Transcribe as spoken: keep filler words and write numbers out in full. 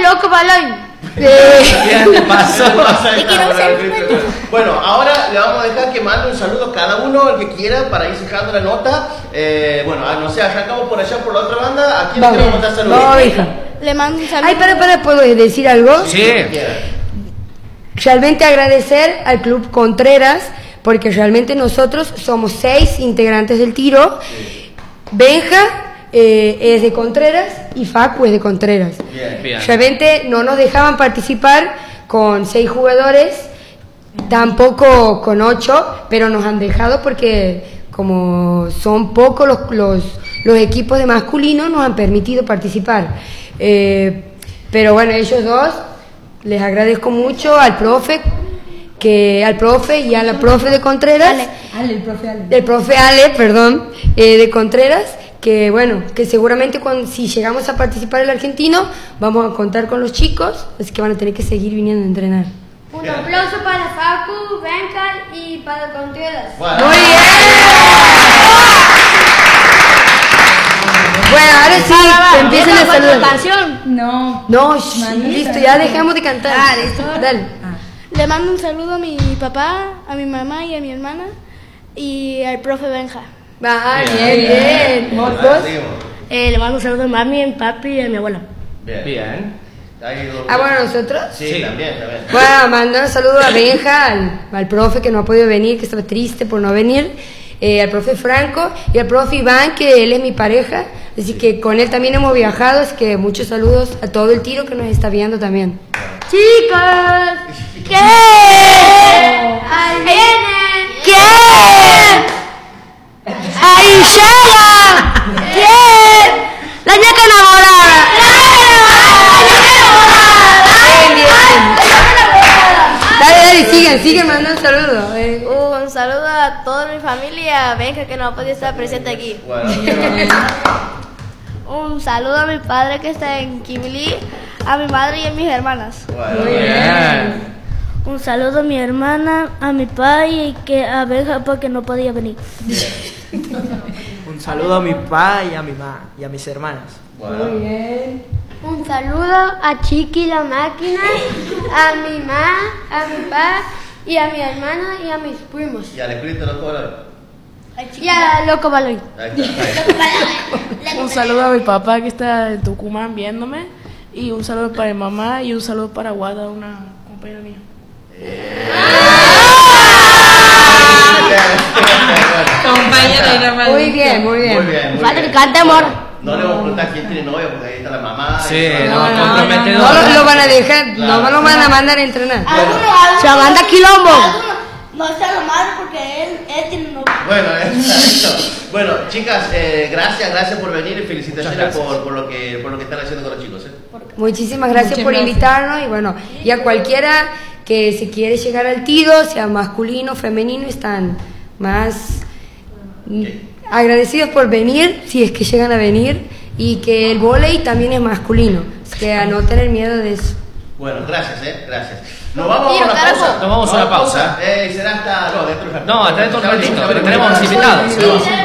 loco balón. ¿Qué te pasó? Bueno, ahora le vamos a dejar que mande un saludo a cada uno, el que quiera, para ir cerrando la nota. Eh, bueno, no sé, arrancamos por allá por la otra banda. ¿A quién le queremos mandar saludos? No, hija. Le mando un saludo. Ay, para, para, ¿puedo decir algo? Sí. Realmente agradecer al Club Contreras, porque realmente nosotros somos seis integrantes del tiro. Sí. Benja eh, es de Contreras y Facu es de Contreras. Bien. Bien. Realmente no nos dejaban participar con seis jugadores, tampoco con ocho, pero nos han dejado porque como son pocos los, los, los equipos de masculino, nos han permitido participar. Eh, pero bueno, ellos dos, les agradezco mucho al profe, que al profe y a la profe de Contreras, Ale, Ale el profe Ale, el profe Ale, perdón, eh, de Contreras, que bueno, que seguramente cuando, si llegamos a participar en el argentino, vamos a contar con los chicos, así que van a tener que seguir viniendo a entrenar. Un aplauso para Facu, Benja y para Contreras. Bueno. Muy bien. Bueno, ahora sí, que empiecen a saludar. canción? No. No, sh, listo, ya dejamos de cantar. Ah, listo. Dale. Le mando un saludo a mi papá, a mi mamá y a mi hermana y al profe Benja. Va, Bien. bien, bien. ¿Vos Ahora dos? seguimos. Eh, le mando un saludo a mami, a mi papi y a mi abuela. Bien. Bien. Ahí dos- Ah, bueno, nosotros. Sí, Sí. también, también. Bueno, mandar un saludo a Benja, al, al profe que no ha podido venir, que estaba triste por no venir, eh, al profe Franco y al profe Iván, que él es mi pareja, así que con él también hemos viajado, así que muchos saludos a todo el tiro que nos está viendo también. Chicos, ¿qué? Ahí vienen. ¿Quién? Ahí llega. ¿Quién? La ñaca enamorada. Bien, bien. Dale, dale, sigan, sigan mandando saludos. Eh. Un saludo a toda mi familia, a Benja que no puede estar presente aquí. Bueno, Un saludo a mi padre que está en Kimili, a mi madre y a mis hermanas. bueno. Bien. Un saludo a mi hermana, a mi padre y que a Benja porque no podía venir. Un saludo a mi papá y a mi mamá y a mis hermanas. Bueno. Muy bien. Un saludo a Chiqui la máquina, a mi mamá, a mi papá y a mi hermana y a mis primos. Y al espíritu de los colores. Y a Loco Baloy. Ahí está, ahí está. Un saludo a mi papá que está en Tucumán viéndome. Y un saludo para mi mamá y un saludo para Guada, una compañera mía. Compañera, Muy bien, muy bien. Muy bien, muy Falta bien. que cante, amor. No le vamos a preguntar quién tiene novia porque ahí está la mamá. Sí, ahí está no, la mamá. comprometedor. No lo, lo van a dejar, Claro. no lo van a mandar a entrenar. Se manda quilombo. No está la madre porque él, él tiene novio. Bueno, exacto. Bueno, chicas, eh, gracias, gracias por venir y felicitaciones por, por, lo que, por lo que están haciendo con los chicos. ¿eh? Muchísimas gracias Muchas por gracias. invitarnos y bueno, y a cualquiera que se quiere llegar al tiro, sea masculino, femenino, están más mm, agradecidos por venir, si es que llegan a venir, y que el vóley también es masculino, así que a no tener miedo de eso. Bueno, gracias, eh, gracias. Nos vamos Tiro, a una carajo. pausa. Nos vamos a una pausa. Eh, y será hasta. No, dentro de No, hasta dentro de un ratito, pero Bueno, tenemos bueno, invitados. bueno, bueno.